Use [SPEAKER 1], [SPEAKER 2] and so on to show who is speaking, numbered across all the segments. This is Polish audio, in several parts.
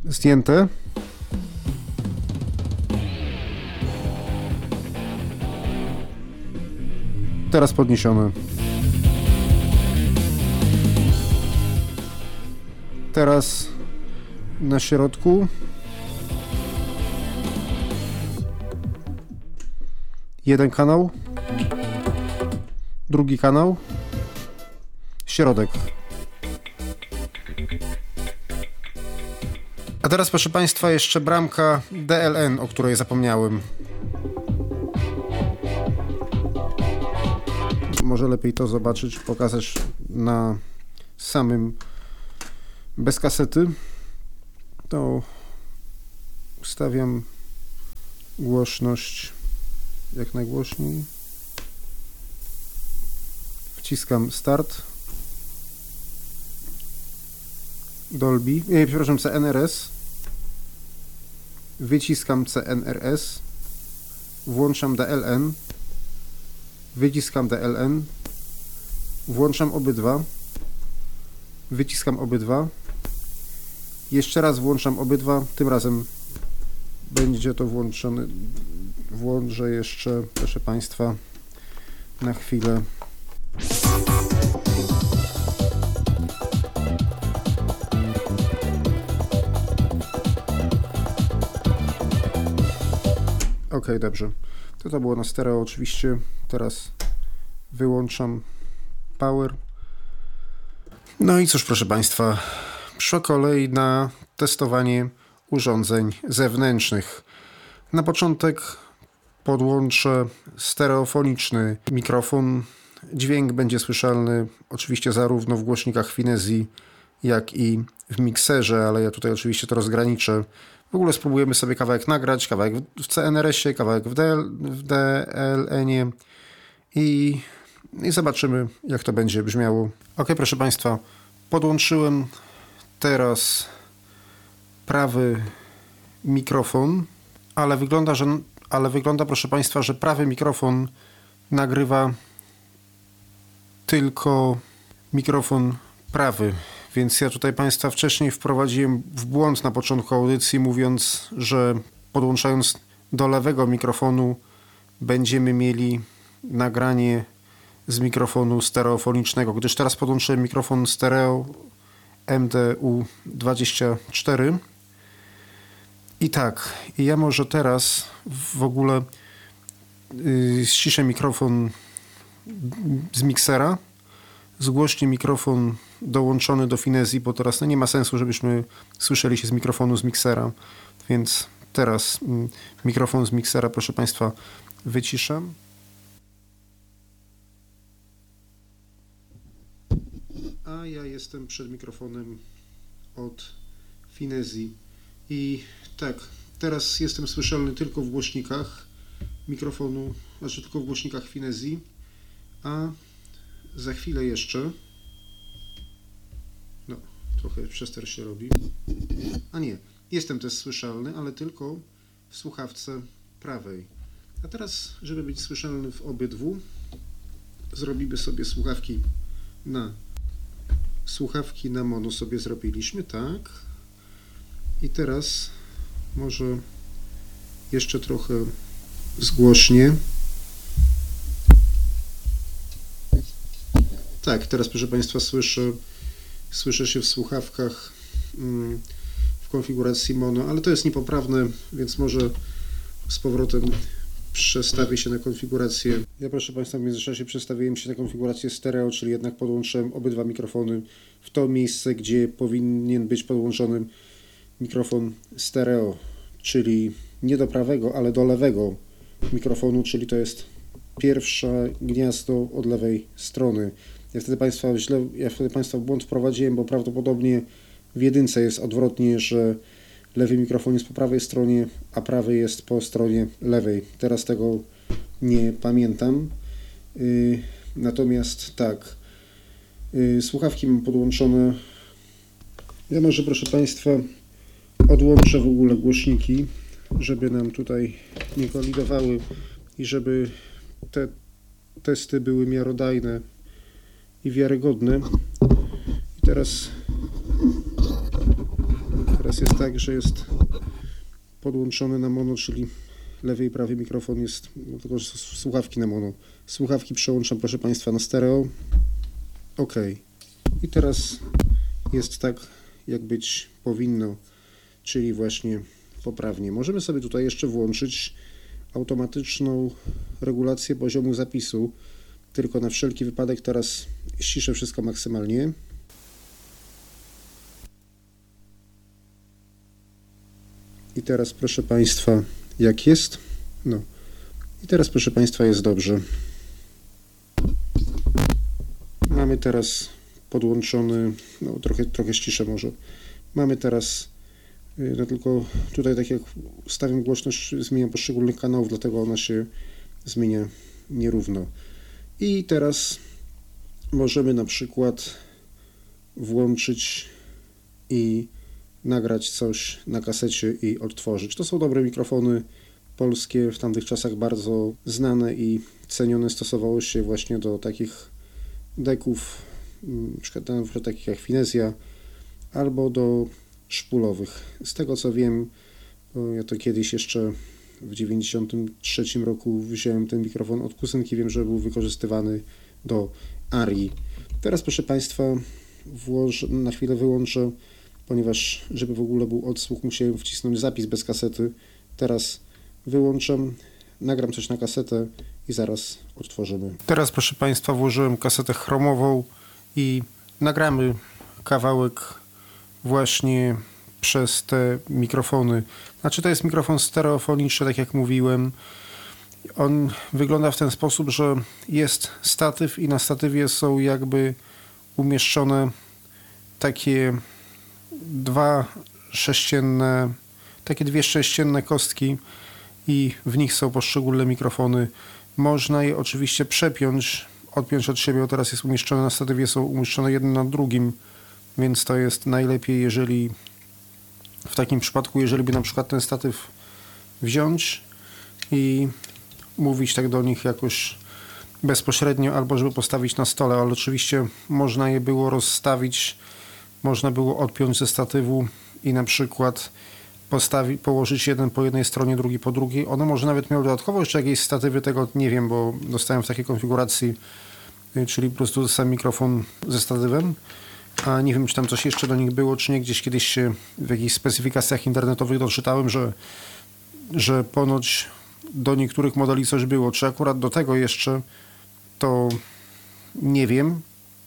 [SPEAKER 1] Zdjęte. Teraz podniesione. Teraz na środku. Jeden kanał. Drugi kanał. Środek. A teraz, proszę Państwa, jeszcze bramka DLN, o której zapomniałem. Może lepiej to zobaczyć, pokazać na samym, bez kasety. To ustawiam głośność jak najgłośniej. Wciskam start. Dolby, przepraszam, CNRS. Wyciskam CNRS. Włączam DLN. Wyciskam DLN. Włączam obydwa. Wyciskam obydwa. Jeszcze raz włączam obydwa. Tym razem będzie to włączone. Włączę jeszcze, proszę Państwa, na chwilę. Ok, dobrze. To było na stereo oczywiście. Teraz wyłączam power. No i cóż, proszę Państwa, przyszła kolej na testowanie urządzeń zewnętrznych. Na początek podłączę stereofoniczny mikrofon. Dźwięk będzie słyszalny oczywiście zarówno w głośnikach Finezji, jak i w mikserze, ale ja tutaj oczywiście to rozgraniczę. W ogóle spróbujemy sobie kawałek nagrać, kawałek w CNRS-ie, kawałek w DLN-ie i zobaczymy, jak to będzie brzmiało. Ok, proszę Państwa, podłączyłem teraz prawy mikrofon, ale wygląda, proszę Państwa, że prawy mikrofon nagrywa tylko mikrofon prawy. Więc ja tutaj Państwa wcześniej wprowadziłem w błąd na początku audycji, mówiąc, że podłączając do lewego mikrofonu będziemy mieli nagranie z mikrofonu stereofonicznego, gdyż teraz podłączyłem mikrofon stereo MDU24. I tak, ja może teraz w ogóle ściszę mikrofon z miksera, zgłośnie mikrofon dołączony do Finezji, bo teraz nie ma sensu, żebyśmy słyszeli się z mikrofonu z miksera, więc teraz mikrofon z miksera, proszę Państwa, wyciszam. A ja jestem przed mikrofonem od Finezji i tak, teraz jestem słyszalny tylko w głośnikach mikrofonu, znaczy tylko w głośnikach Finezji, a za chwilę jeszcze, no trochę przester się robi, a nie, jestem też słyszalny, ale tylko w słuchawce prawej. A teraz, żeby być słyszalny w obydwu, zrobimy sobie słuchawki na mono sobie zrobiliśmy, tak. I teraz może jeszcze trochę zgłośnie. Tak, teraz proszę Państwa słyszę się w słuchawkach w konfiguracji mono, ale to jest niepoprawne, więc może z powrotem przestawię się na konfigurację. Ja, proszę Państwa, w międzyczasie przestawiłem się na konfigurację stereo, czyli jednak podłączyłem obydwa mikrofony w to miejsce, gdzie powinien być podłączony mikrofon stereo, czyli nie do prawego, ale do lewego mikrofonu, czyli to jest pierwsze gniazdo od lewej strony. Ja wtedy Państwa w błąd wprowadziłem, bo prawdopodobnie w jedynce jest odwrotnie, że lewy mikrofon jest po prawej stronie, a prawy jest po stronie lewej. Teraz tego nie pamiętam. Natomiast tak, słuchawki mam podłączone. Ja może, proszę Państwa, odłączę w ogóle głośniki, żeby nam tutaj nie kolidowały i żeby te testy były miarodajne i wiarygodne. I teraz Teraz jest tak, że jest podłączony na mono, czyli lewy i prawy mikrofon jest, no tylko że słuchawki na mono. Słuchawki przełączam, proszę Państwa, na stereo. OK. I teraz jest tak, jak być powinno, czyli właśnie poprawnie. Możemy sobie tutaj jeszcze włączyć automatyczną regulację poziomu zapisu. Tylko na wszelki wypadek teraz ściszę wszystko maksymalnie. I teraz, proszę Państwa, jak jest? No. I teraz, proszę Państwa, jest dobrze. Mamy teraz podłączony, no trochę ściszę może. Mamy teraz, no tylko tutaj tak jak ustawiam głośność, zmieniam poszczególnych kanałów, dlatego ona się zmienia nierówno. I teraz możemy na przykład włączyć i nagrać coś na kasecie i odtworzyć. To są dobre mikrofony polskie, w tamtych czasach bardzo znane i cenione. Stosowało się właśnie do takich deków, na przykład takich jak Finezja, albo do szpulowych. Z tego co wiem, bo ja to kiedyś jeszcze w 1993 roku wziąłem ten mikrofon od kuzynki, wiem, że był wykorzystywany do arii. Teraz, proszę Państwa, na chwilę wyłączę, ponieważ żeby w ogóle był odsłuch, musiałem wcisnąć zapis bez kasety. Teraz wyłączam, nagram coś na kasetę i zaraz odtworzymy. Teraz, proszę Państwa, włożyłem kasetę chromową i nagramy kawałek właśnie przez te mikrofony. Znaczy, to jest mikrofon stereofoniczny, tak jak mówiłem. On wygląda w ten sposób, że jest statyw i na statywie są jakby umieszczone takie dwie sześcienne kostki i w nich są poszczególne mikrofony. Można je oczywiście odpiąć od siebie, bo teraz jest umieszczone na statywie, są umieszczone jeden na drugim, więc to jest najlepiej, jeżeli w takim przypadku, jeżeli by na przykład ten statyw wziąć i mówić tak do nich jakoś bezpośrednio, albo żeby postawić na stole, ale oczywiście można je było rozstawić, można było odpiąć ze statywu i na przykład położyć jeden po jednej stronie, drugi po drugiej. One może nawet miały dodatkowo jeszcze jakieś statywy, tego nie wiem, bo dostałem w takiej konfiguracji, czyli po prostu sam mikrofon ze statywem, a nie wiem, czy tam coś jeszcze do nich było, czy nie. Gdzieś kiedyś się w jakichś specyfikacjach internetowych doczytałem, że ponoć do niektórych modeli coś było. Czy akurat do tego jeszcze, to nie wiem.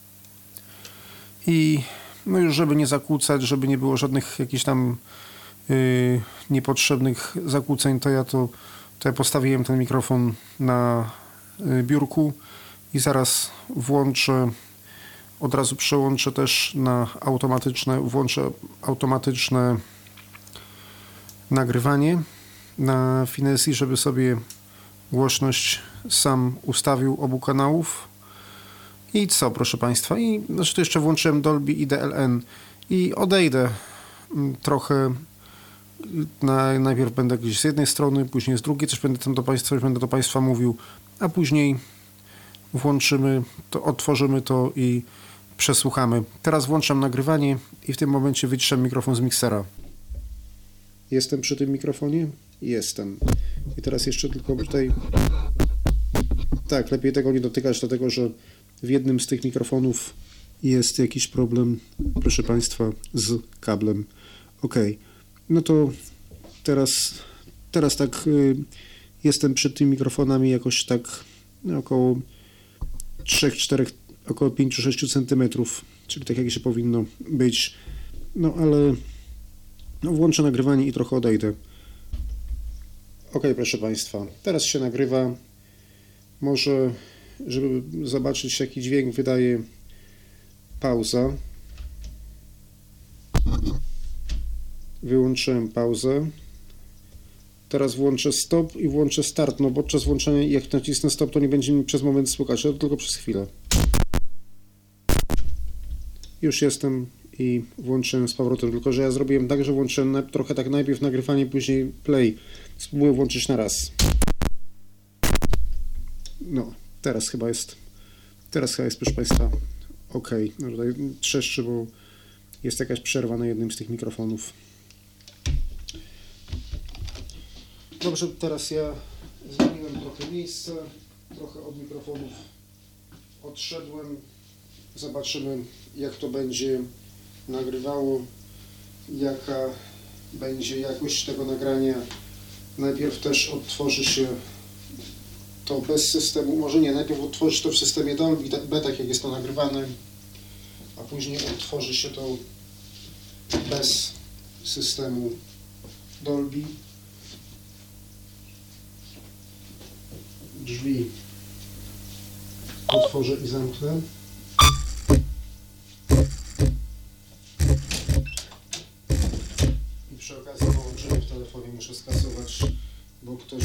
[SPEAKER 1] I no już żeby nie zakłócać, żeby nie było żadnych jakichś tam niepotrzebnych zakłóceń, to ja postawiłem ten mikrofon na biurku i zaraz od razu przełączę też na włączę automatyczne nagrywanie na Finezji, żeby sobie głośność sam ustawił obu kanałów. I co, proszę Państwa? Znaczy to jeszcze włączyłem Dolby i DLN i odejdę trochę. Najpierw będę gdzieś z jednej strony, później z drugiej, coś będę do Państwa mówił, a później włączymy to, otworzymy to i przesłuchamy. Teraz włączam nagrywanie i w tym momencie wyciszam mikrofon z miksera. Jestem przy tym mikrofonie? Jestem. I teraz jeszcze tylko tutaj... Tak, lepiej tego nie dotykać, dlatego że w jednym z tych mikrofonów jest jakiś problem, proszę Państwa, z kablem. OK. No to teraz tak jestem przed tymi mikrofonami jakoś tak około 3-4, około 5-6 cm, czyli tak jak się powinno być. No ale włączę nagrywanie i trochę odejdę. OK, proszę Państwa, teraz się nagrywa. Może, żeby zobaczyć, jaki dźwięk wydaje pauza. Wyłączyłem pauzę. Teraz włączę stop i włączę start, no podczas włączania, jak nacisnę stop, to nie będzie mi przez moment słychać, ale tylko przez chwilę. Już jestem i włączyłem z powrotem, tylko że ja zrobiłem tak, że włączyłem trochę tak najpierw nagrywanie, później play. Spróbuję włączyć na raz. No, teraz chyba jest, proszę Państwa, OK. No tutaj trzeszczy, bo jest jakaś przerwa na jednym z tych mikrofonów. Dobrze, teraz ja zmieniłem trochę miejsce, trochę od mikrofonów odszedłem. Zobaczymy, jak to będzie nagrywało, jaka będzie jakość tego nagrania. Najpierw też odtworzy się to bez systemu, może nie, najpierw odtworzy to w systemie Dolby, tak jak jest to nagrywane, a później odtworzy się to bez systemu Dolby. Drzwi otworzę i zamknę. I przy okazji połączenie w telefonie muszę skasować, bo ktoś